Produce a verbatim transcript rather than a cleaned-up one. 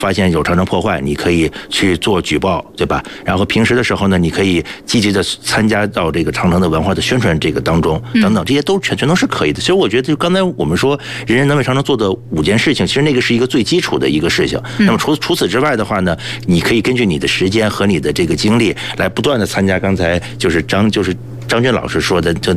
发现有长城破坏，你可以去做举报，对吧？然后平时的时候呢，你可以积极的参加到这个长城的文化的宣传这个当中，等等，这些都全全都是可以的。其实我觉得，就刚才我们说人人能为长城做的五件事情，其实那个是一个最基础的一个事情。那么除除此之外的话呢，你可以根据你的时间和你的这个精力来不断的参加刚才就是张就是张军老师说的这。